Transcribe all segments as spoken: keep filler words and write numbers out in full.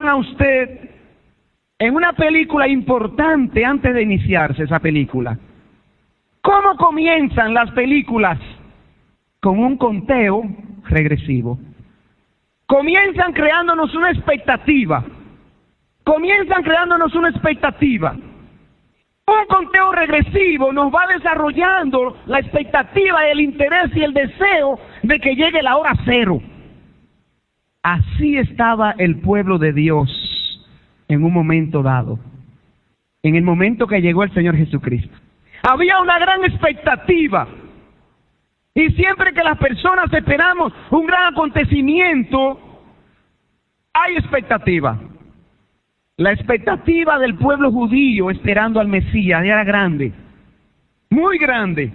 a usted en una película importante antes de iniciarse esa película. ¿Cómo comienzan las películas? Con un conteo regresivo. Comienzan creándonos una expectativa. Comienzan creándonos una expectativa. Un conteo regresivo nos va desarrollando la expectativa, el interés y el deseo de que llegue la hora cero. Así estaba el pueblo de Dios en un momento dado, en el momento que llegó el Señor Jesucristo. Había una gran expectativa, y siempre que las personas esperamos un gran acontecimiento, hay expectativa. La expectativa del pueblo judío esperando al Mesías era grande, muy grande.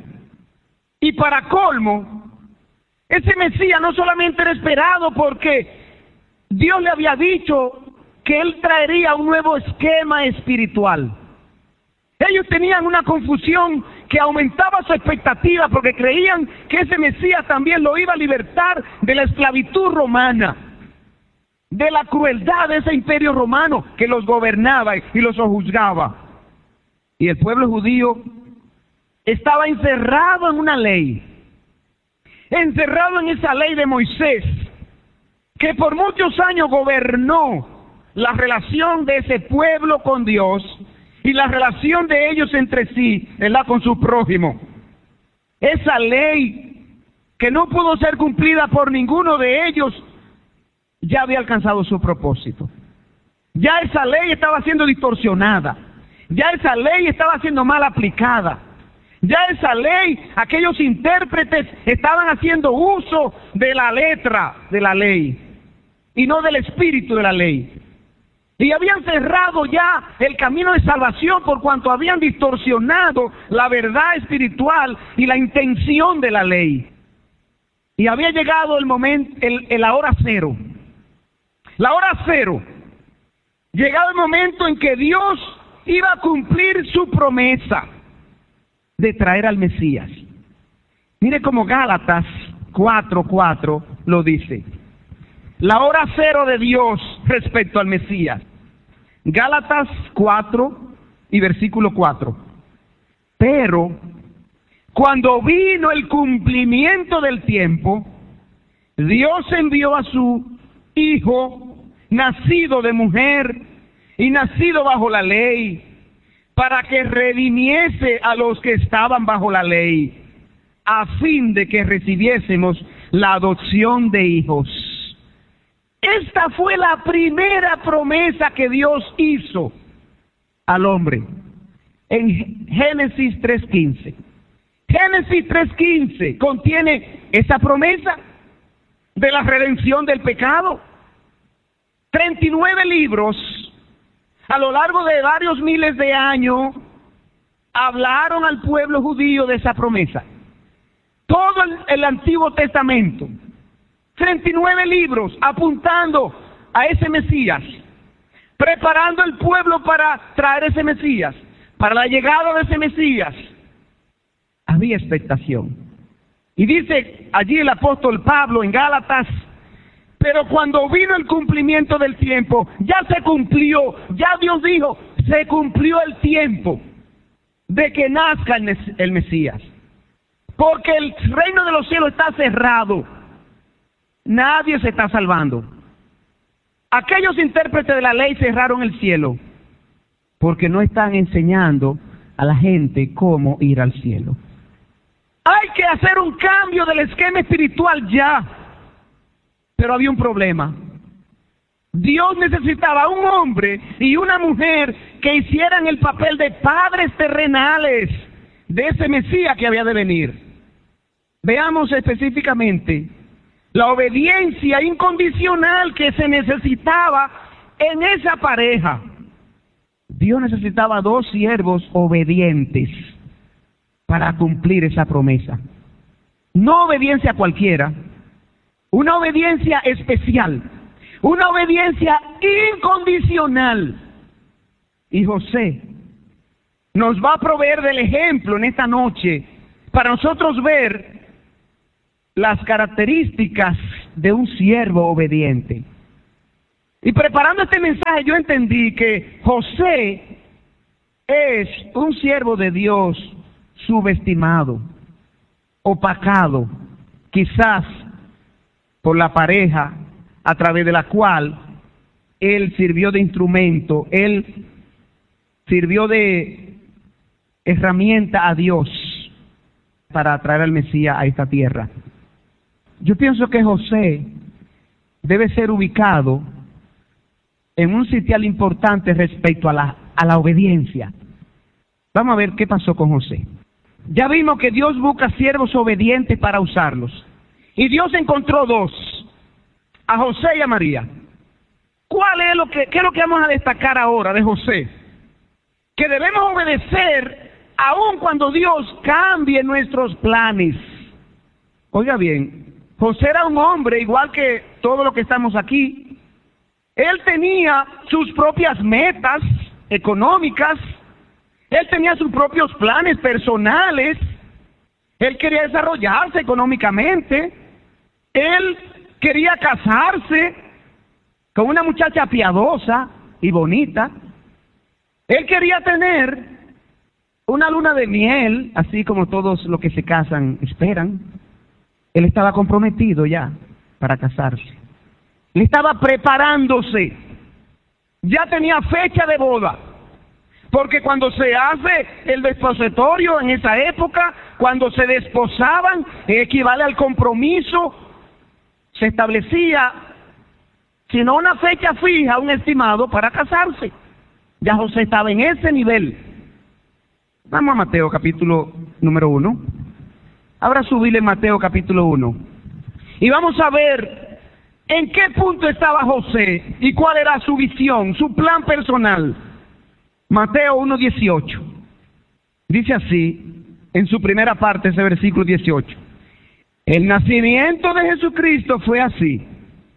Y para colmo, ese Mesías no solamente era esperado porque Dios le había dicho que Él traería un nuevo esquema espiritual. Ellos tenían una confusión que aumentaba su expectativa porque creían que ese Mesías también lo iba a libertar de la esclavitud romana, de la crueldad de ese imperio romano que los gobernaba y los juzgaba. Y el pueblo judío estaba encerrado en una ley, encerrado en esa ley de Moisés, que por muchos años gobernó la relación de ese pueblo con Dios y la relación de ellos entre sí, ¿verdad?, con su prójimo. Esa ley que no pudo ser cumplida por ninguno de ellos, ya había alcanzado su propósito. Ya esa ley estaba siendo distorsionada. Ya esa ley estaba siendo mal aplicada. Ya esa ley, aquellos intérpretes estaban haciendo uso de la letra de la ley y no del espíritu de la ley. Y habían cerrado ya el camino de salvación por cuanto habían distorsionado la verdad espiritual y la intención de la ley. Y había llegado el momento, el, el la hora cero. La hora cero. Llegado el momento en que Dios iba a cumplir su promesa de traer al Mesías. Mire cómo Gálatas cuatro cuatro lo dice. La hora cero de Dios respecto al Mesías. Gálatas cuatro y versículo cuatro. Pero cuando vino el cumplimiento del tiempo, Dios envió a su Hijo, nacido de mujer y nacido bajo la ley, para que redimiese a los que estaban bajo la ley, a fin de que recibiésemos la adopción de hijos. Esta fue la primera promesa que Dios hizo al hombre en Génesis tres quince. Génesis tres quince contiene esa promesa de la redención del pecado. treinta y nueve libros a lo largo de varios miles de años hablaron al pueblo judío de esa promesa. Todo el, el Antiguo Testamento, treinta y nueve libros apuntando a ese Mesías, preparando el pueblo para traer ese Mesías, para la llegada de ese Mesías. Había expectación. Y dice allí el apóstol Pablo en Gálatas, pero cuando vino el cumplimiento del tiempo, ya se cumplió, ya Dios dijo, se cumplió el tiempo de que nazca el Mesías. Porque el reino de los cielos está cerrado. Nadie se está salvando. Aquellos intérpretes de la ley cerraron el cielo porque no están enseñando a la gente cómo ir al cielo. Hay que hacer un cambio del esquema espiritual ya. Pero había un problema. Dios necesitaba un hombre y una mujer que hicieran el papel de padres terrenales de ese Mesías que había de venir. Veamos específicamente la obediencia incondicional que se necesitaba en esa pareja. Dios necesitaba dos siervos obedientes para cumplir esa promesa. No obediencia cualquiera, una obediencia especial, una obediencia incondicional. Y José nos va a proveer del ejemplo en esta noche para nosotros ver las características de un siervo obediente. Y preparando este mensaje yo entendí que José es un siervo de Dios subestimado, opacado, quizás por la pareja a través de la cual él sirvió de instrumento, él sirvió de herramienta a Dios para traer al Mesías a esta tierra. Yo pienso que José debe ser ubicado en un sitial importante respecto a la, a la obediencia. Vamos a ver qué pasó con José. Ya vimos que Dios busca siervos obedientes para usarlos. Y Dios encontró dos, a José y a María. ¿Cuál es lo que, qué es lo que vamos a destacar ahora de José? Que debemos obedecer aun cuando Dios cambie nuestros planes. Oiga bien, José era un hombre igual que todos los que estamos aquí. Él tenía sus propias metas económicas, él tenía sus propios planes personales, él quería desarrollarse económicamente, él quería casarse con una muchacha piadosa y bonita, él quería tener una luna de miel, así como todos los que se casan esperan. Él estaba comprometido ya para casarse. Él estaba preparándose. Ya tenía fecha de boda. Porque cuando se hace el despositorio en esa época, cuando se desposaban, equivale al compromiso, se establecía, si no una fecha fija, un estimado para casarse. Ya José estaba en ese nivel. Vamos a Mateo capítulo número uno. Ahora subirle Mateo capítulo uno. Y vamos a ver en qué punto estaba José y cuál era su visión, su plan personal. Mateo uno dieciocho. Dice así, en su primera parte, ese versículo dieciocho. El nacimiento de Jesucristo fue así.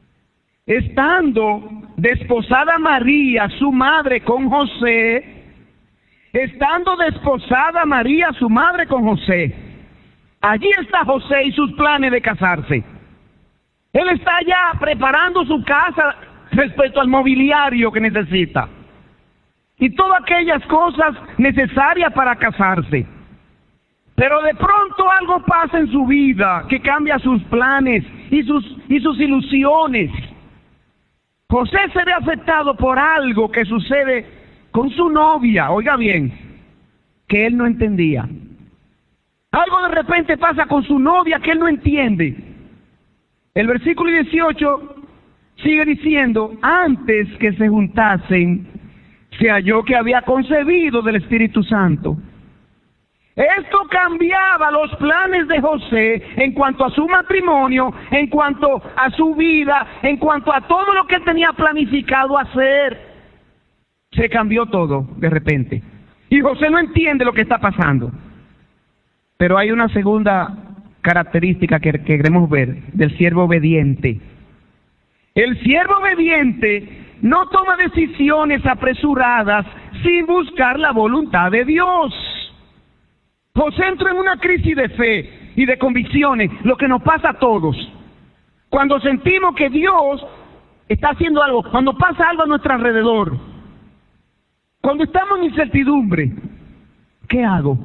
Estando desposada María, su madre, con José, estando desposada María, su madre, con José, allí está José y sus planes de casarse. Él está ya preparando su casa respecto al mobiliario que necesita y todas aquellas cosas necesarias para casarse. Pero de pronto algo pasa en su vida que cambia sus planes y sus, y sus ilusiones. José se ve afectado por algo que sucede con su novia, oiga bien, que él no entendía. Algo de repente pasa con su novia que él no entiende. El versículo dieciocho sigue diciendo, antes que se juntasen, se halló que había concebido del Espíritu Santo. Esto cambiaba los planes de José en cuanto a su matrimonio, en cuanto a su vida, en cuanto a todo lo que él tenía planificado hacer. Se cambió todo de repente. Y José no entiende lo que está pasando. Pero hay una segunda característica que, que queremos ver del siervo obediente. El siervo obediente no toma decisiones apresuradas sin buscar la voluntad de Dios. José entró en una crisis de fe y de convicciones, lo que nos pasa a todos. Cuando sentimos que Dios está haciendo algo, cuando pasa algo a nuestro alrededor, cuando estamos en incertidumbre, ¿qué hago?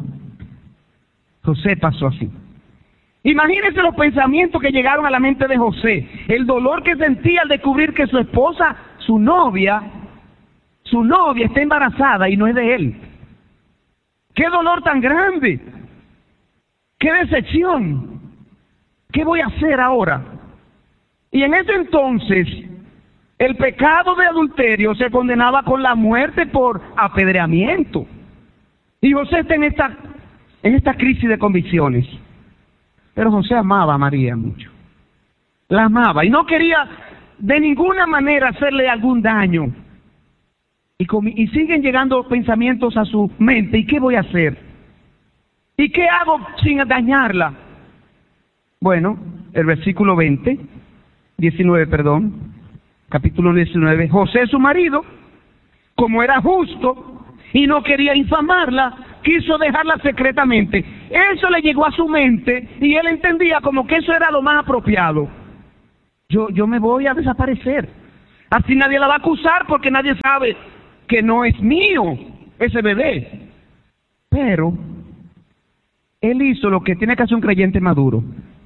José pasó así. Imagínense los pensamientos que llegaron a la mente de José, el dolor que sentía al descubrir que su esposa, su novia, su novia está embarazada y no es de él. ¡Qué dolor tan grande! ¡Qué decepción! ¿Qué voy a hacer ahora? Y en ese entonces, el pecado de adulterio se condenaba con la muerte por apedreamiento. Y José está en esta, en esta crisis de convicciones. Pero José amaba a María mucho. La amaba y no quería de ninguna manera hacerle algún daño. Y, y siguen llegando pensamientos a su mente. ¿Y qué voy a hacer? ¿Y qué hago sin dañarla? Bueno, el versículo veinte, diecinueve, perdón, capítulo diecinueve. José, su marido, como era justo y no quería infamarla, quiso dejarla secretamente. Eso le llegó a su mente y él entendía como que eso era lo más apropiado. Yo, yo me voy a desaparecer. Así nadie la va a acusar porque nadie sabe que no es mío ese bebé. Pero él hizo lo que tiene que hacer un creyente maduro.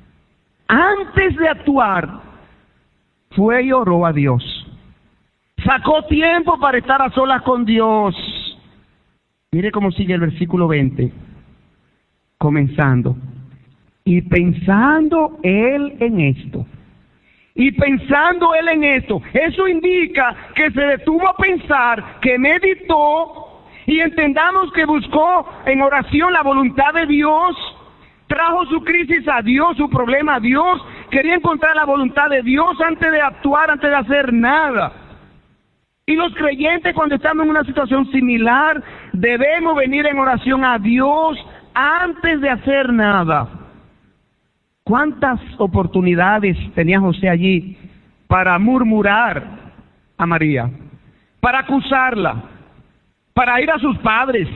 Antes de actuar, fue y oró a Dios. Sacó tiempo para estar a solas con Dios. Mire cómo sigue el versículo veinte, comenzando. Y pensando él en esto. Y pensando él en esto. Eso indica que se detuvo a pensar, que meditó, y entendamos que buscó en oración la voluntad de Dios. Trajo su crisis a Dios, su problema a Dios. Quería encontrar la voluntad de Dios antes de actuar, antes de hacer nada. Y los creyentes, cuando estamos en una situación similar, debemos venir en oración a Dios antes de hacer nada. ¿Cuántas oportunidades tenía José allí para murmurar a María, para acusarla, para ir a sus padres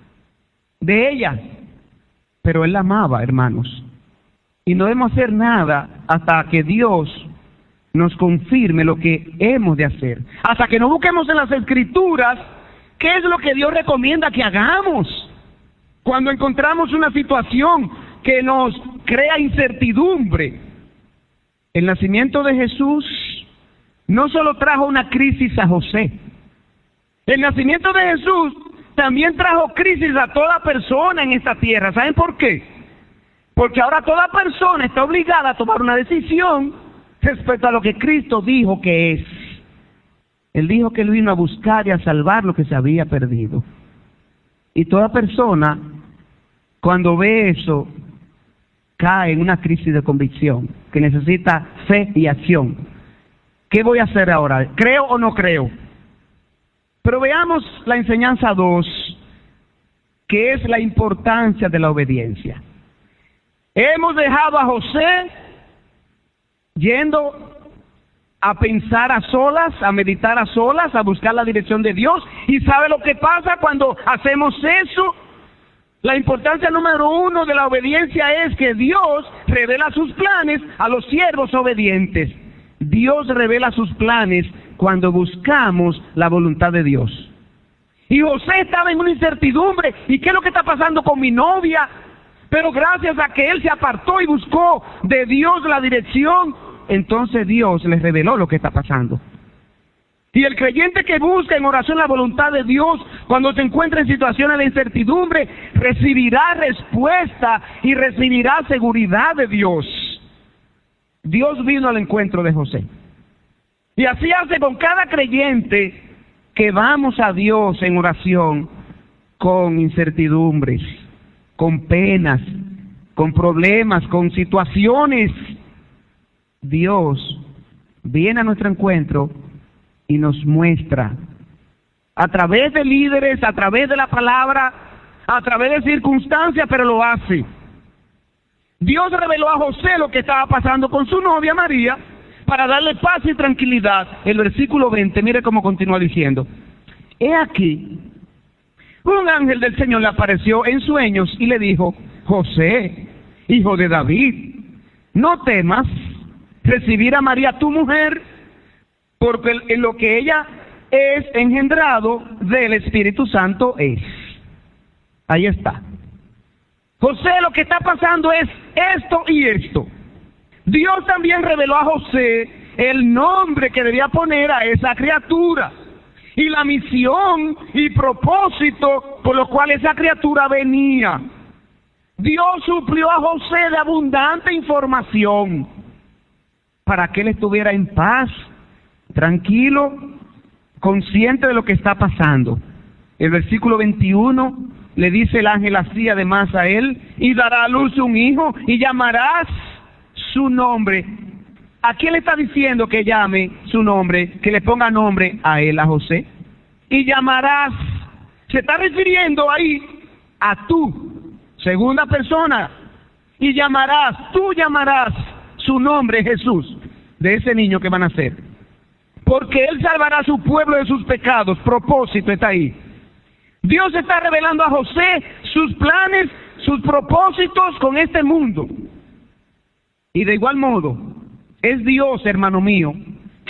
de ella? Pero él la amaba, hermanos. Y no debemos hacer nada hasta que Dios nos confirme lo que hemos de hacer. Hasta que no busquemos en las Escrituras qué es lo que Dios recomienda que hagamos. Cuando encontramos una situación que nos crea incertidumbre. El nacimiento de Jesús no solo trajo una crisis a José. El nacimiento de Jesús también trajo crisis a toda persona en esta tierra. ¿Saben por qué? Porque ahora toda persona está obligada a tomar una decisión respecto a lo que Cristo dijo que es. Él dijo que Él vino a buscar y a salvar lo que se había perdido. Y toda persona, cuando ve eso, cae en una crisis de convicción, que necesita fe y acción. ¿Qué voy a hacer ahora? ¿Creo o no creo? Pero veamos la enseñanza dos, que es la importancia de la obediencia. Hemos dejado a José yendo a pensar a solas, a meditar a solas, a buscar la dirección de Dios. ¿Y sabe lo que pasa cuando hacemos eso? La importancia número uno de la obediencia es que Dios revela sus planes a los siervos obedientes. Dios revela sus planes cuando buscamos la voluntad de Dios. Y José estaba en una incertidumbre. ¿Y qué es lo que está pasando con mi novia? Pero gracias a que él se apartó y buscó de Dios la dirección, entonces Dios les reveló lo que está pasando. Y el creyente que busca en oración la voluntad de Dios, cuando se encuentra en situaciones de incertidumbre, recibirá respuesta y recibirá seguridad de Dios. Dios vino al encuentro de José. Y así hace con cada creyente que vamos a Dios en oración con incertidumbres, con penas, con problemas, con situaciones. Dios viene a nuestro encuentro y nos muestra a través de líderes, a través de la palabra, a través de circunstancias, pero lo hace. Dios reveló a José lo que estaba pasando con su novia María para darle paz y tranquilidad. El versículo veinte, mire cómo continúa diciendo: he aquí, un ángel del Señor le apareció en sueños y le dijo: José, hijo de David, no temas recibir a María tu mujer, porque en lo que ella es engendrado del Espíritu Santo es. Ahí está. José, lo que está pasando es esto y esto. Dios también reveló a José el nombre que debía poner a esa criatura y la misión y propósito por lo cual esa criatura venía. Dios suplió a José de abundante información para que él estuviera en paz, tranquilo, consciente de lo que está pasando. El versículo veintiuno le dice el ángel así además a él: y dará a luz un hijo y llamarás su nombre. ¿A quién le está diciendo que llame su nombre, que le ponga nombre a él, a José? Y llamarás, se está refiriendo ahí a tú, segunda persona. Y llamarás, tú llamarás su nombre Jesús, de ese niño que van a nacer, porque él salvará a su pueblo de sus pecados. Propósito está ahí. Dios está revelando a José sus planes, sus propósitos con este mundo. Y de igual modo, es Dios, hermano mío,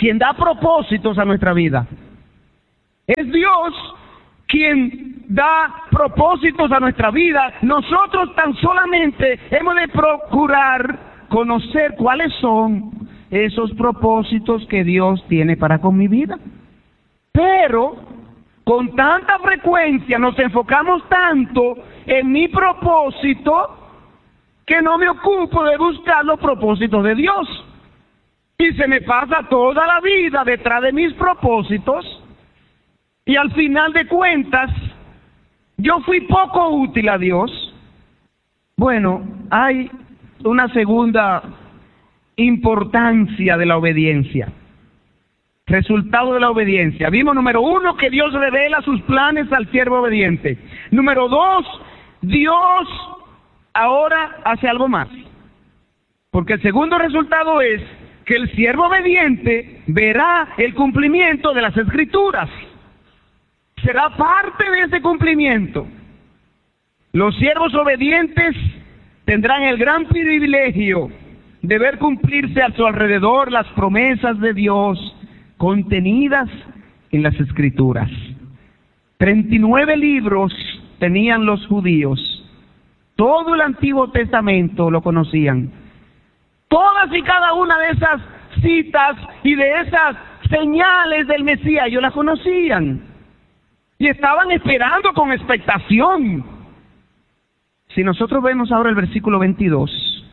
quien da propósitos a nuestra vida. Es Dios quien da propósitos a nuestra vida. Nosotros tan solamente hemos de procurar conocer cuáles son esos propósitos que Dios tiene para con mi vida. Pero con tanta frecuencia nos enfocamos tanto en mi propósito que no me ocupo de buscar los propósitos de Dios. Y se me pasa toda la vida detrás de mis propósitos, y al final de cuentas, yo fui poco útil a Dios. Bueno, hay una segunda importancia de la obediencia. Resultado de la obediencia. Vimos, número uno, que Dios revela sus planes al siervo obediente. Número dos, Dios ahora hace algo más. Porque el segundo resultado es que el siervo obediente verá el cumplimiento de las Escrituras. Será parte de ese cumplimiento. Los siervos obedientes tendrán el gran privilegio de ver cumplirse a su alrededor las promesas de Dios contenidas en las Escrituras. Treinta y nueve libros tenían los judíos. Todo el Antiguo Testamento lo conocían. Todas y cada una de esas citas y de esas señales del Mesías, ellos las conocían. Y estaban esperando con expectación. Si nosotros vemos ahora el versículo veintidós,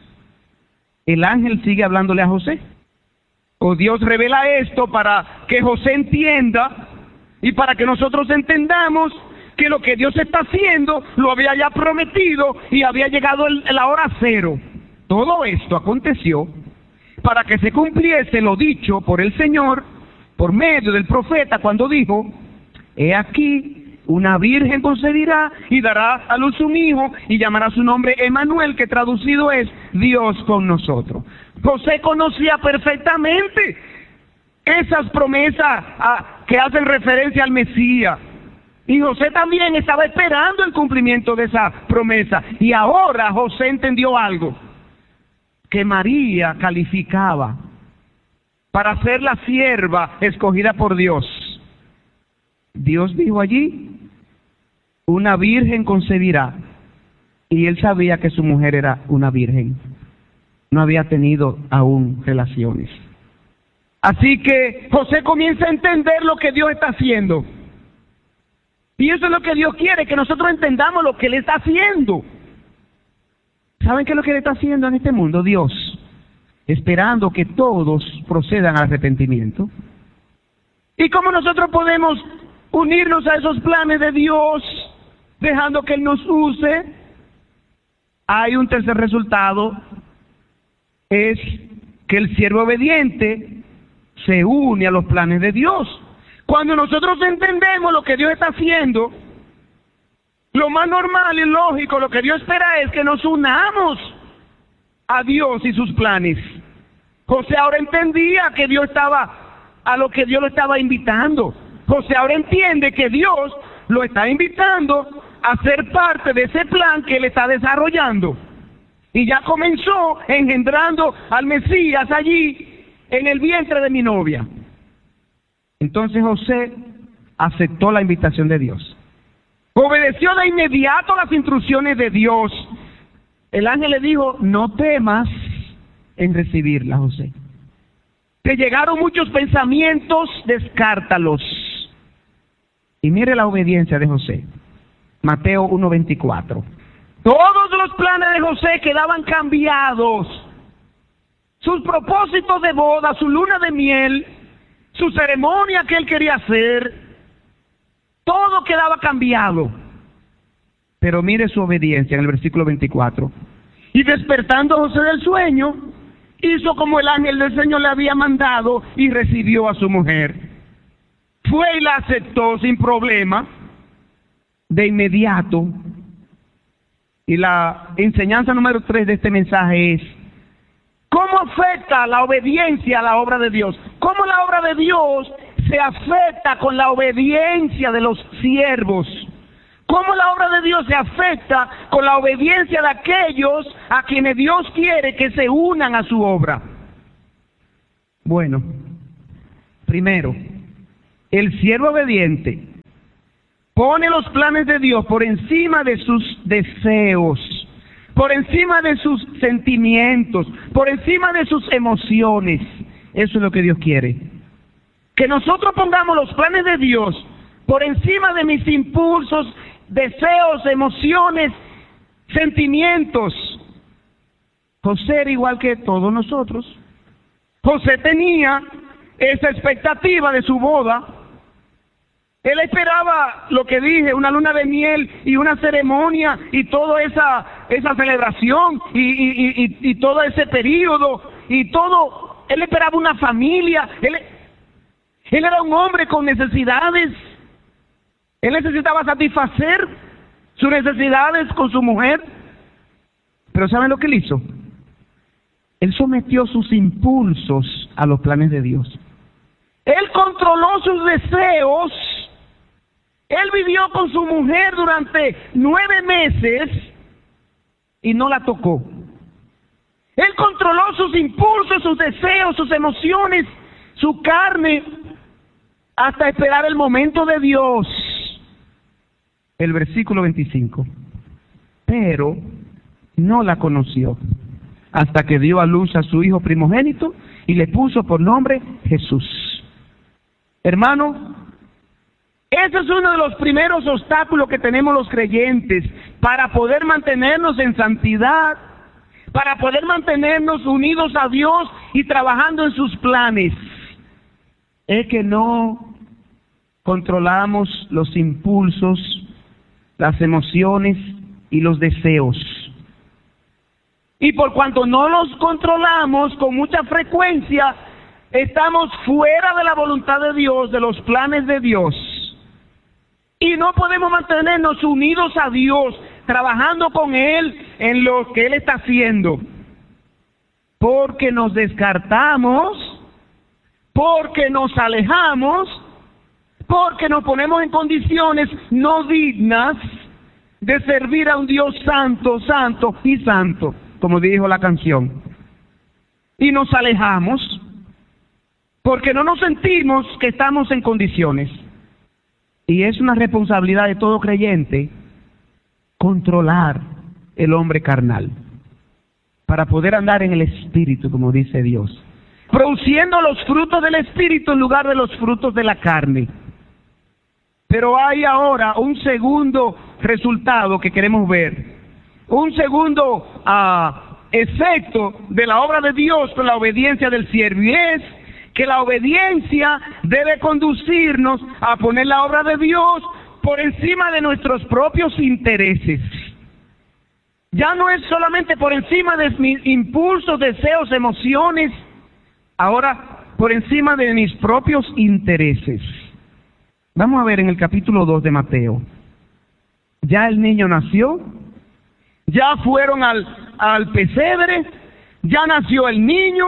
el ángel sigue hablándole a José. O Dios revela esto para que José entienda y para que nosotros entendamos que lo que Dios está haciendo lo había ya prometido y había llegado el, la hora cero. Todo esto aconteció para que se cumpliese lo dicho por el Señor por medio del profeta cuando dijo: he aquí, una virgen concebirá y dará a luz un hijo y llamará su nombre Emmanuel, que traducido es Dios con nosotros. José conocía perfectamente esas promesas a, que hacen referencia al Mesías. Y José también estaba esperando el cumplimiento de esa promesa. Y ahora José entendió algo, que María calificaba para ser la sierva escogida por Dios. Dios dijo allí: una virgen concebirá. Y él sabía que su mujer era una virgen. No había tenido aún relaciones. Así que José comienza a entender lo que Dios está haciendo. Y eso es lo que Dios quiere, que nosotros entendamos lo que Él está haciendo. ¿Saben qué es lo que Él está haciendo en este mundo? Dios, esperando que todos procedan al arrepentimiento. ¿Y cómo nosotros podemos unirnos a esos planes de Dios, dejando que Él nos use? Hay un tercer resultado, es que el siervo obediente se une a los planes de Dios. Cuando nosotros entendemos lo que Dios está haciendo, lo más normal y lógico, lo que Dios espera es que nos unamos a Dios y sus planes. José ahora entendía que Dios estaba, a lo que Dios lo estaba invitando. José ahora entiende que Dios lo está invitando a ser parte de ese plan que Él está desarrollando. Y ya comenzó engendrando al Mesías allí en el vientre de mi novia. Entonces José aceptó la invitación de Dios. Obedeció de inmediato las instrucciones de Dios. El ángel le dijo: no temas en recibirla, José. Te llegaron muchos pensamientos, descártalos. Y mire la obediencia de José. Mateo uno veinticuatro. Todos los planes de José quedaban cambiados. Sus propósitos de boda, su luna de miel, su ceremonia que él quería hacer, todo quedaba cambiado. Pero mire su obediencia en el versículo veinticuatro. Y despertando José del sueño, hizo como el ángel del Señor le había mandado y recibió a su mujer. Fue y la aceptó sin problema, de inmediato. Y la enseñanza número tres de este mensaje es: ¿cómo afecta la obediencia a la obra de Dios? ¿Cómo la obra de Dios se afecta con la obediencia de los siervos? ¿Cómo la obra de Dios se afecta con la obediencia de aquellos a quienes Dios quiere que se unan a su obra? Bueno, Primero, el siervo obediente pone los planes de Dios por encima de sus deseos, por encima de sus sentimientos, por encima de sus emociones. Eso es lo que Dios quiere. Que nosotros pongamos los planes de Dios por encima de mis impulsos, deseos, emociones, sentimientos. José era igual que todos nosotros. José tenía esa expectativa de su boda. Él esperaba, lo que dije, una luna de miel y una ceremonia y toda esa, esa celebración y, y, y, y todo ese periodo y todo. Él esperaba una familia. Él, él era un hombre con necesidades. Él necesitaba satisfacer sus necesidades con su mujer. Pero ¿saben lo que él hizo? Él sometió sus impulsos a los planes de Dios. Él controló sus deseos. Él vivió con su mujer durante nueve meses y no la tocó. Él controló sus impulsos, sus deseos, sus emociones, su carne, hasta esperar el momento de Dios. El versículo veinticinco. Pero no la conoció hasta que dio a luz a su hijo primogénito y le puso por nombre Jesús. Hermano, ese es uno de los primeros obstáculos que tenemos los creyentes para poder mantenernos en santidad, para poder mantenernos unidos a Dios y trabajando en sus planes. Es que no controlamos los impulsos, las emociones y los deseos. Y por cuanto no los controlamos con mucha frecuencia, estamos fuera de la voluntad de Dios, de los planes de Dios. Y no podemos mantenernos unidos a Dios, trabajando con Él en lo que Él está haciendo. Porque nos descartamos, porque nos alejamos, porque nos ponemos en condiciones no dignas de servir a un Dios santo, santo y santo, como dijo la canción. Y nos alejamos porque no nos sentimos que estamos en condiciones. Y es una responsabilidad de todo creyente controlar el hombre carnal para poder andar en el Espíritu, como dice Dios, produciendo los frutos del Espíritu en lugar de los frutos de la carne. Pero hay ahora un segundo resultado que queremos ver, un segundo uh, efecto de la obra de Dios con la obediencia del siervo, y es que la obediencia debe conducirnos a poner la obra de Dios por encima de nuestros propios intereses. Ya no es solamente por encima de mis impulsos, deseos, emociones, ahora por encima de mis propios intereses. Vamos a ver en el capítulo dos de Mateo. Ya el niño nació, ya fueron al, al pesebre, ya nació el niño,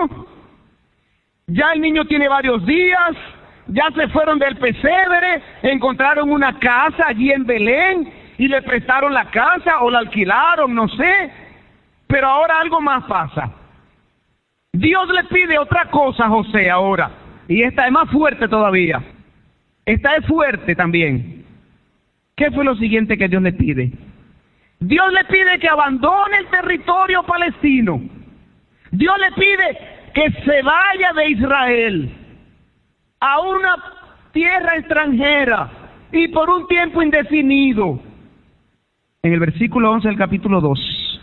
ya el niño tiene varios días, ya se fueron del pesebre, encontraron una casa allí en Belén y le prestaron la casa o la alquilaron, no sé. Pero ahora algo más pasa. Dios le pide otra cosa a José ahora, y esta es más fuerte todavía. Esta es fuerte también. ¿Qué fue lo siguiente que Dios le pide? Dios le pide que abandone el territorio palestino. Dios le pide que se vaya de Israel a una tierra extranjera y por un tiempo indefinido. En el versículo once del capítulo dos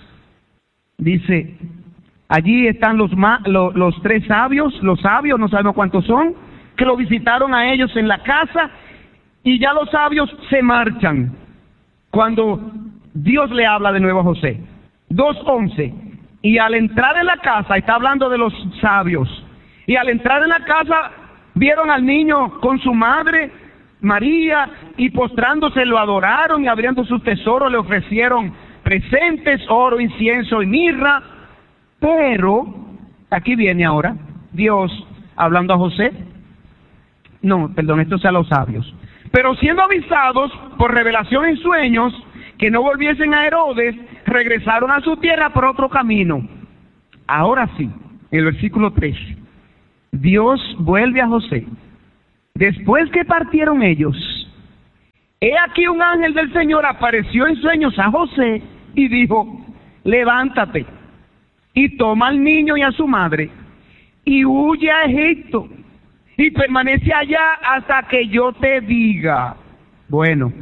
dice: allí están los, ma los, los tres sabios, los sabios, no sabemos cuántos son, que lo visitaron a ellos en la casa, y ya los sabios se marchan cuando Dios le habla de nuevo a José. dos once. Y al entrar en la casa, está hablando de los sabios, y al entrar en la casa vieron al niño con su madre María, y postrándose lo adoraron, y abriendo sus tesoros le ofrecieron presentes, oro, incienso y mirra. Pero, aquí viene ahora Dios hablando a José. No, perdón, esto es a los sabios. Pero siendo avisados por revelación en sueños que no volviesen a Herodes, regresaron a su tierra por otro camino. Ahora sí, en el versículo tres, Dios vuelve a José después que partieron ellos, he aquí un ángel del Señor apareció en sueños a José y dijo: levántate y toma al niño y a su madre y huye a Egipto y permanece allá hasta que yo te diga. Bueno,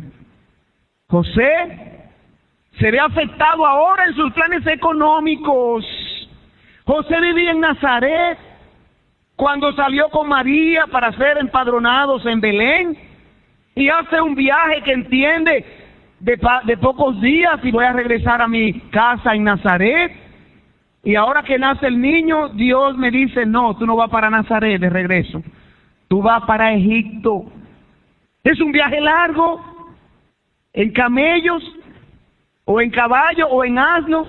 José se ve afectado ahora en sus planes económicos. José vivía en Nazaret cuando salió con María para ser empadronados en Belén, y hace un viaje que entiende de, de pocos días y voy a regresar a mi casa en Nazaret. Y ahora que nace el niño, Dios me dice: no, tú no vas para Nazaret de regreso, tú vas para Egipto. Es un viaje largo, en camellos, o en caballo, o en asno.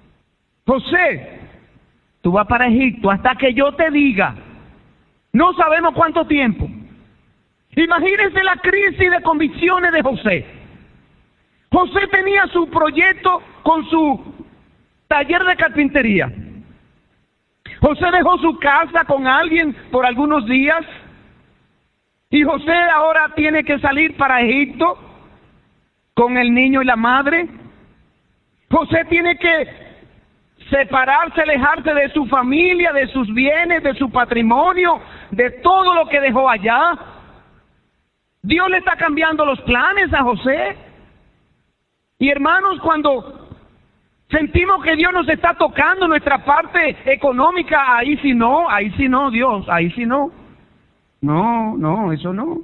José, tú vas para Egipto hasta que yo te diga. No sabemos cuánto tiempo. Imagínense la crisis de convicciones de José. José tenía su proyecto con su taller de carpintería. José dejó su casa con alguien por algunos días, y José ahora tiene que salir para Egipto con el niño y la madre. José tiene que separarse, alejarse de su familia, de sus bienes, de su patrimonio, de todo lo que dejó allá. Dios le está cambiando los planes a José. Y hermanos, cuando sentimos que Dios nos está tocando nuestra parte económica, ahí sí no, ahí sí no, Dios, ahí sí no. No, no, eso no.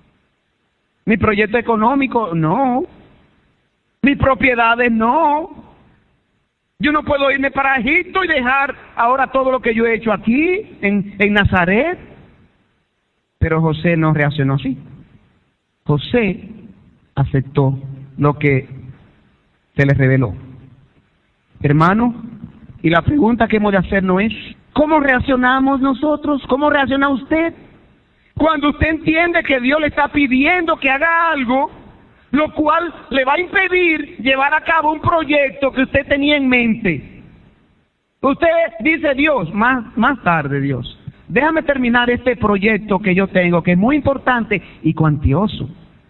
Mi proyecto económico, no. Mis propiedades, no. Yo no puedo irme para Egipto y dejar ahora todo lo que yo he hecho aquí, en, en Nazaret. Pero José no reaccionó así. José aceptó lo que se le reveló. Hermano, y la pregunta que hemos de hacernos es: ¿cómo reaccionamos nosotros? ¿Cómo reacciona usted? Cuando usted entiende que Dios le está pidiendo que haga algo, lo cual le va a impedir llevar a cabo un proyecto que usted tenía en mente. Usted dice: Dios, más, más tarde, Dios, déjame terminar este proyecto que yo tengo, que es muy importante y cuantioso.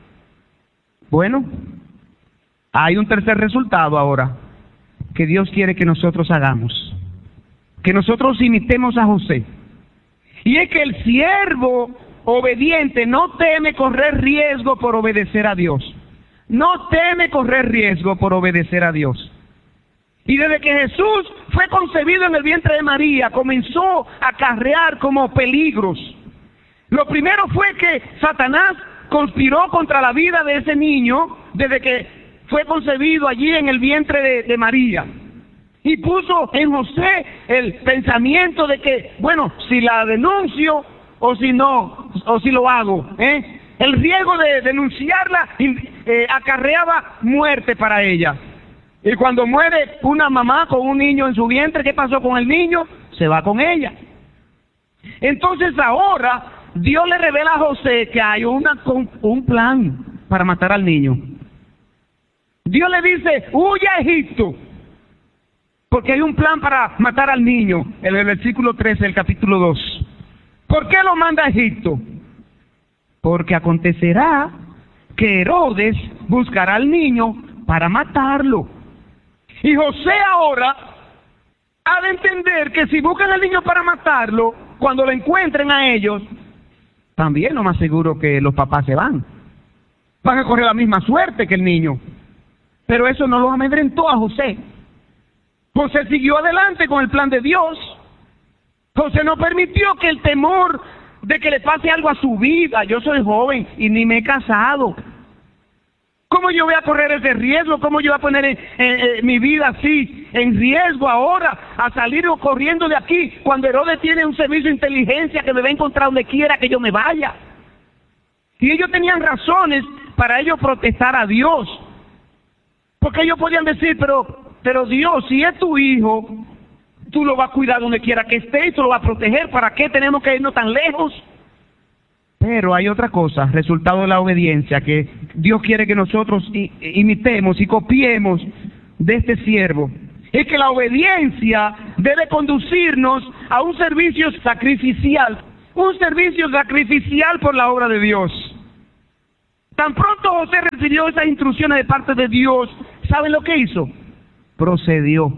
Bueno, hay un tercer resultado ahora que Dios quiere que nosotros hagamos, que nosotros imitemos a José, y es que el siervo obediente no teme correr riesgo por obedecer a Dios. No teme correr riesgo por obedecer a Dios. Y desde que Jesús fue concebido en el vientre de María, comenzó a acarrear como peligros. Lo primero fue que Satanás conspiró contra la vida de ese niño desde que fue concebido allí en el vientre de, de María. Y puso en José el pensamiento de que, bueno, si la denuncio o si no, o si lo hago, ¿eh? El riesgo de denunciarla eh, acarreaba muerte para ella. Y cuando muere una mamá con un niño en su vientre, ¿qué pasó con el niño? Se va con ella. Entonces ahora Dios le revela a José que hay una, un plan para matar al niño. Dios le dice: huye a Egipto, porque hay un plan para matar al niño. En el versículo trece del capítulo dos. ¿Por qué lo manda a Egipto? Porque acontecerá que Herodes buscará al niño para matarlo. Y José ahora ha de entender que si buscan al niño para matarlo, cuando lo encuentren a ellos, también lo más seguro que los papás se van. Van a correr la misma suerte que el niño. Pero eso no lo amedrentó a José. José siguió adelante con el plan de Dios. José no permitió que el temor de que le pase algo a su vida. Yo soy joven y ni me he casado. ¿Cómo yo voy a correr ese riesgo? ¿Cómo yo voy a poner en, en, en mi vida así en riesgo ahora a salir corriendo de aquí cuando Herodes tiene un servicio de inteligencia que me va a encontrar donde quiera que yo me vaya? Y ellos tenían razones para ellos protestar a Dios, porque ellos podían decir: pero, pero Dios, si es tu hijo, tú lo vas a cuidar donde quiera que esté y tú lo vas a proteger. ¿Para qué tenemos que irnos tan lejos? Pero hay otra cosa, resultado de la obediencia, que Dios quiere que nosotros imitemos y copiemos de este siervo. Es que la obediencia debe conducirnos a un servicio sacrificial. un servicio sacrificial por la obra de Dios. Tan pronto José recibió esas instrucciones de parte de Dios, ¿saben lo que hizo? Procedió.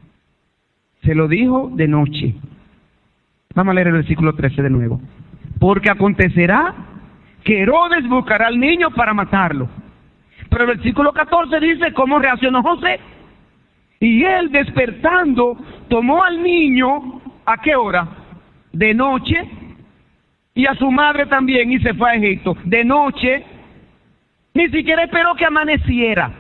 Se lo dijo de noche. Vamos a leer el versículo trece de nuevo. Porque acontecerá que Herodes buscará al niño para matarlo. Pero el versículo catorce dice cómo reaccionó José. Y él, despertando, tomó al niño, ¿a qué hora? De noche, y a su madre también, y se fue a Egipto. De noche, ni siquiera esperó que amaneciera.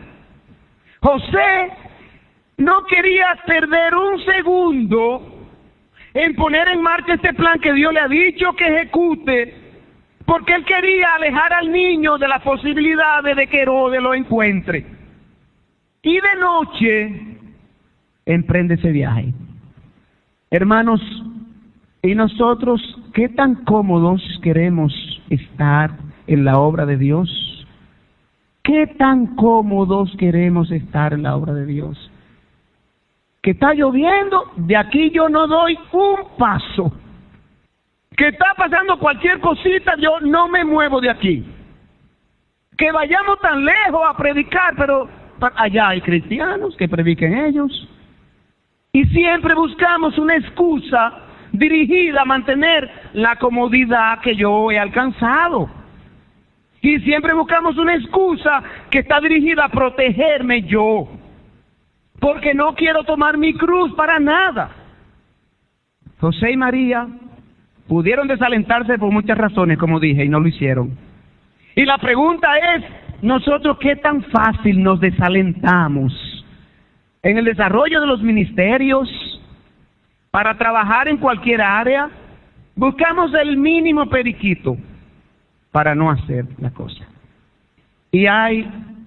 José no quería perder un segundo en poner en marcha este plan que Dios le ha dicho que ejecute, porque él quería alejar al niño de las posibilidades de que Herodes lo encuentre. Y de noche emprende ese viaje. Hermanos, ¿y nosotros qué tan cómodos queremos estar en la obra de Dios? ¿Qué tan cómodos queremos estar en la obra de Dios? Que está lloviendo, de aquí yo no doy un paso. Que está pasando cualquier cosita, yo no me muevo de aquí. Que vayamos tan lejos a predicar, pero allá hay cristianos que prediquen ellos. Y siempre buscamos una excusa dirigida a mantener la comodidad que yo he alcanzado. Y siempre buscamos una excusa que está dirigida a protegerme yo. Porque no quiero tomar mi cruz para nada. José y María pudieron desalentarse por muchas razones, como dije, y no lo hicieron. Y la pregunta es, nosotros qué tan fácil nos desalentamos en el desarrollo de los ministerios, para trabajar en cualquier área. Buscamos el mínimo periquito para no hacer la cosa. Y hay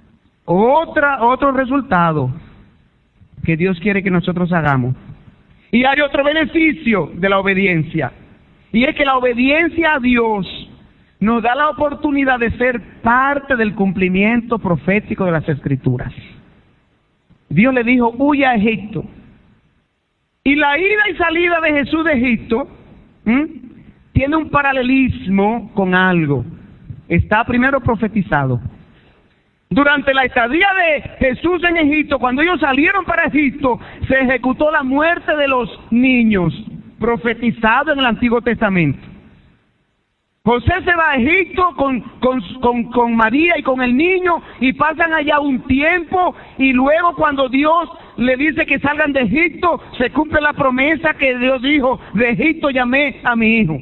otra, otro resultado que Dios quiere que nosotros hagamos. Y hay otro beneficio de la obediencia. Y es que la obediencia a Dios nos da la oportunidad de ser parte del cumplimiento profético de las Escrituras. Dios le dijo, huye a Egipto. Y la ida y salida de Jesús de Egipto ¿m? tiene un paralelismo con algo. Está primero profetizado. Durante la estadía de Jesús en Egipto, cuando ellos salieron para Egipto, se ejecutó la muerte de los niños, profetizado en el Antiguo Testamento. José se va a Egipto con, con, con, con María y con el niño, y pasan allá un tiempo, y luego cuando Dios le dice que salgan de Egipto, se cumple la promesa que Dios dijo, de Egipto llamé a mi hijo.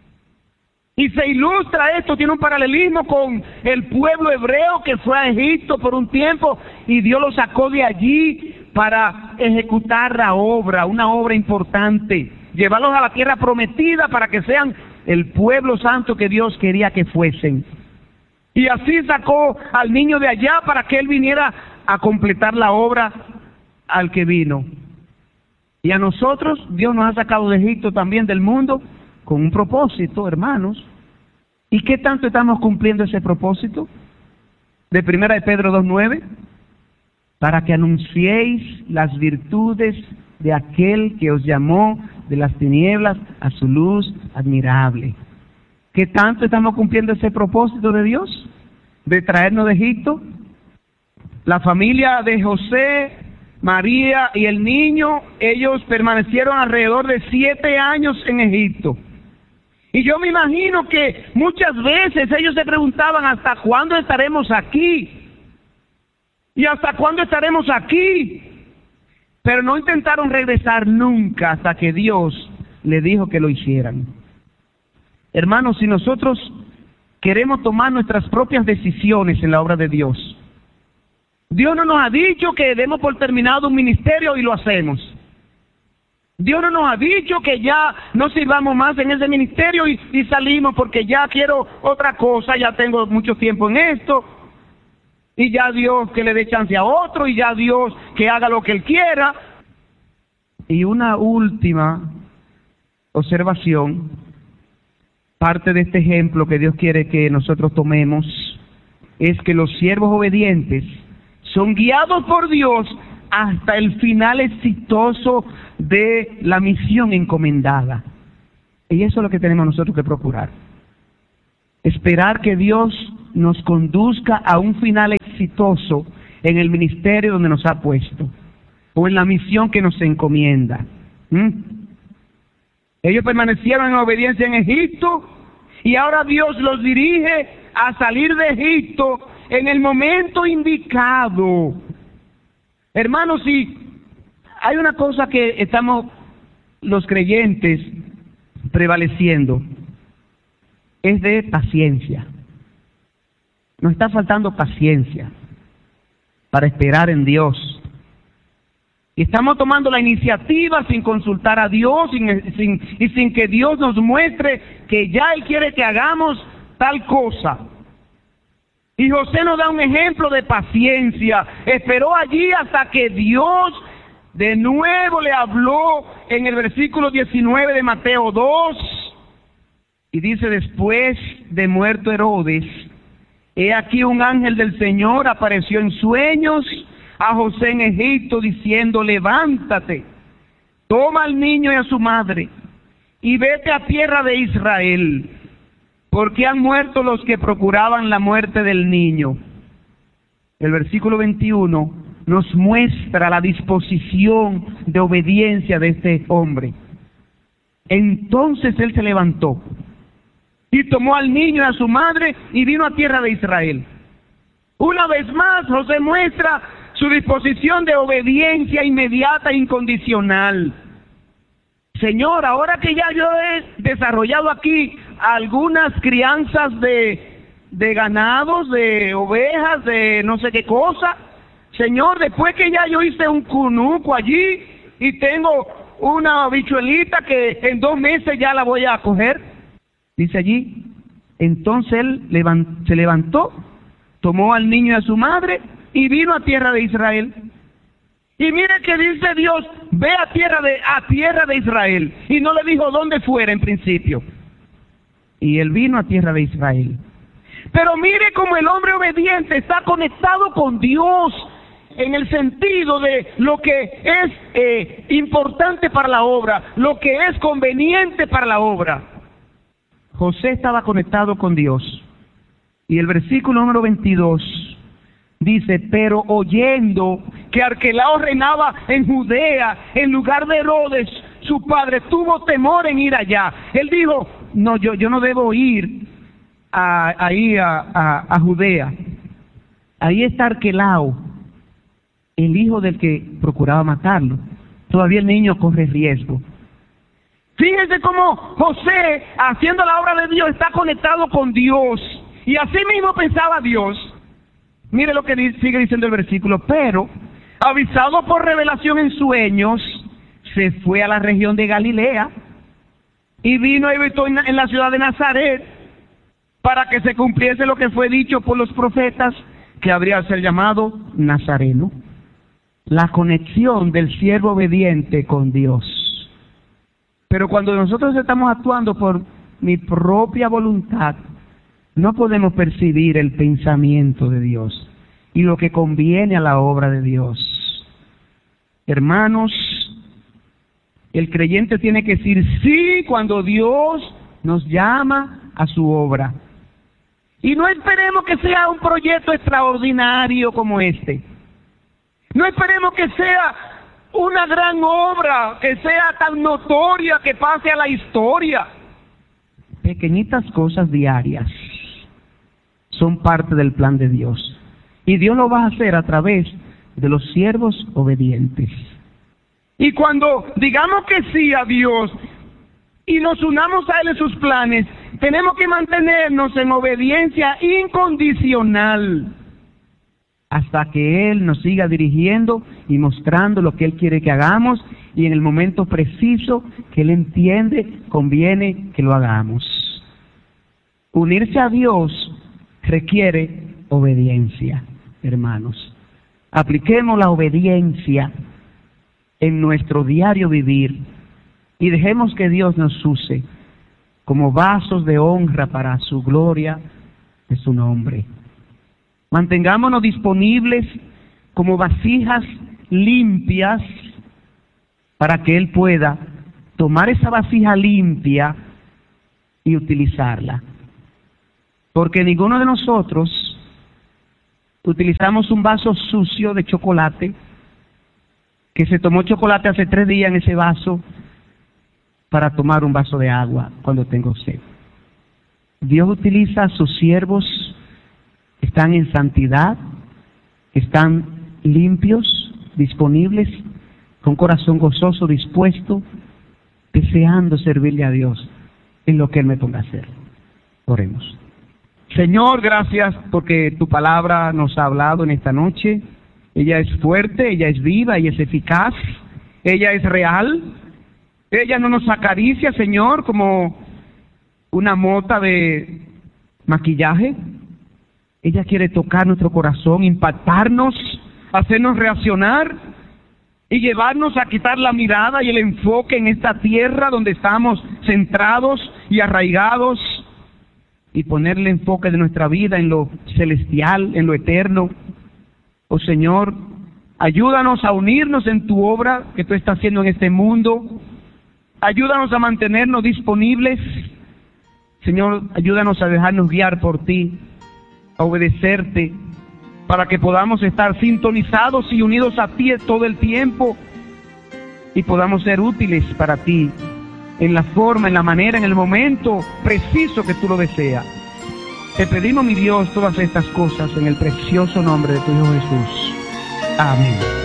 Y se ilustra esto, tiene un paralelismo con el pueblo hebreo que fue a Egipto por un tiempo, y Dios lo sacó de allí para ejecutar la obra, una obra importante, llevarlos a la tierra prometida para que sean el pueblo santo que Dios quería que fuesen. Y así sacó al niño de allá para que él viniera a completar la obra al que vino. Y a nosotros Dios nos ha sacado de Egipto, también del mundo, con un propósito, hermanos. ¿Y qué tanto estamos cumpliendo ese propósito? De primera de Pedro dos nueve, para que anunciéis las virtudes de aquel que os llamó de las tinieblas a su luz admirable. ¿Qué tanto estamos cumpliendo ese propósito de Dios? De traernos de Egipto. La familia de José, María y el niño, ellos permanecieron alrededor de siete años en Egipto. Y yo me imagino que muchas veces ellos se preguntaban, ¿hasta cuándo estaremos aquí? ¿Y hasta cuándo estaremos aquí? Pero no intentaron regresar nunca hasta que Dios le dijo que lo hicieran. Hermanos, si nosotros queremos tomar nuestras propias decisiones en la obra de Dios, Dios no nos ha dicho que demos por terminado un ministerio y lo hacemos. Dios no nos ha dicho que ya no sirvamos más en ese ministerio y, y salimos porque ya quiero otra cosa, ya tengo mucho tiempo en esto. Y ya Dios que le dé chance a otro, y ya Dios que haga lo que Él quiera. Y una última observación, parte de este ejemplo que Dios quiere que nosotros tomemos, es que los siervos obedientes son guiados por Dios hasta el final exitoso de la misión encomendada. Y eso es lo que tenemos nosotros que procurar. Esperar que Dios nos conduzca a un final exitoso en el ministerio donde nos ha puesto, o en la misión que nos encomienda. ¿Mm? Ellos permanecieron en obediencia en Egipto, y ahora Dios los dirige a salir de Egipto en el momento indicado. Hermanos, si hay una cosa que estamos los creyentes prevaleciendo, es de paciencia. Nos está faltando paciencia para esperar en Dios. Y estamos tomando la iniciativa sin consultar a Dios sin, sin, y sin que Dios nos muestre que ya Él quiere que hagamos tal cosa. Y José nos da un ejemplo de paciencia. Esperó allí hasta que Dios de nuevo le habló en el versículo diecinueve de Mateo dos. Y dice: después de muerto Herodes, he aquí un ángel del Señor apareció en sueños a José en Egipto, diciendo: levántate, toma al niño y a su madre, y vete a tierra de Israel, porque han muerto los que procuraban la muerte del niño. El versículo veintiuno nos muestra la disposición de obediencia de este hombre. Entonces él se levantó y tomó al niño y a su madre y vino a tierra de Israel. Una vez más, José muestra su disposición de obediencia inmediata e incondicional. Señor, ahora que ya yo he desarrollado aquí algunas crianzas de, de ganados, de ovejas, de no sé qué cosa, Señor, después que ya yo hice un cunuco allí y tengo una bichuelita que en dos meses ya la voy a coger, dice allí, entonces él levant, se levantó, tomó al niño y a su madre y vino a tierra de Israel. Y mire que dice Dios: ve a tierra de a tierra de Israel. Y no le dijo dónde fuera en principio. Y él vino a tierra de Israel. Pero mire cómo el hombre obediente está conectado con Dios en el sentido de lo que es eh, importante para la obra, lo que es conveniente para la obra. José estaba conectado con Dios. Y el versículo número veintidós dice: pero oyendo que Arquelao reinaba en Judea en lugar de Herodes, su padre, tuvo temor en ir allá. Él dijo: no, yo, yo no debo ir a, ahí a, a, a Judea. Ahí está Arquelao, el hijo del que procuraba matarlo. Todavía el niño corre riesgo. Fíjense cómo José, haciendo la obra de Dios, está conectado con Dios. Y así mismo pensaba Dios. Mire lo que dice, sigue diciendo el versículo: pero, avisado por revelación en sueños, se fue a la región de Galilea, y vino y habitó en la ciudad de Nazaret, para que se cumpliese lo que fue dicho por los profetas, que habría de ser llamado Nazareno. La conexión del siervo obediente con Dios. Pero cuando nosotros estamos actuando por mi propia voluntad, no podemos percibir el pensamiento de Dios y lo que conviene a la obra de Dios. Hermanos, el creyente tiene que decir sí cuando Dios nos llama a su obra. Y no esperemos que sea un proyecto extraordinario como este. No esperemos que sea una gran obra, que sea tan notoria que pase a la historia. Pequeñitas cosas diarias son parte del plan de Dios. Y Dios lo va a hacer a través de los siervos obedientes. Y cuando digamos que sí a Dios y nos unamos a Él en sus planes, tenemos que mantenernos en obediencia incondicional hasta que Él nos siga dirigiendo y mostrando lo que Él quiere que hagamos, y en el momento preciso que Él entiende, conviene que lo hagamos. Unirse a Dios requiere obediencia, hermanos. Apliquemos la obediencia en nuestro diario vivir y dejemos que Dios nos use como vasos de honra para su gloria de su nombre. Mantengámonos disponibles como vasijas limpias para que Él pueda tomar esa vasija limpia y utilizarla. Porque ninguno de nosotros utilizamos un vaso sucio de chocolate, que se tomó chocolate hace tres días en ese vaso, para tomar un vaso de agua cuando tengo sed. Dios utiliza a sus siervos, están en santidad, están limpios, disponibles, con corazón gozoso, dispuesto, deseando servirle a Dios en lo que Él me ponga a hacer. Oremos. Señor, gracias porque tu palabra nos ha hablado en esta noche. Ella es fuerte, ella es viva, ella es eficaz, ella es real. Ella no nos acaricia, Señor, como una mota de maquillaje. Ella quiere tocar nuestro corazón, impactarnos, hacernos reaccionar y llevarnos a quitar la mirada y el enfoque en esta tierra donde estamos centrados y arraigados, y ponerle enfoque de nuestra vida en lo celestial, en lo eterno. Oh Señor, ayúdanos a unirnos en tu obra que tú estás haciendo en este mundo. Ayúdanos a mantenernos disponibles. Señor, ayúdanos a dejarnos guiar por ti, a obedecerte, para que podamos estar sintonizados y unidos a ti todo el tiempo y podamos ser útiles para ti en la forma, en la manera, en el momento preciso que tú lo deseas. Te pedimos, mi Dios, todas estas cosas en el precioso nombre de tu Hijo Jesús. Amén.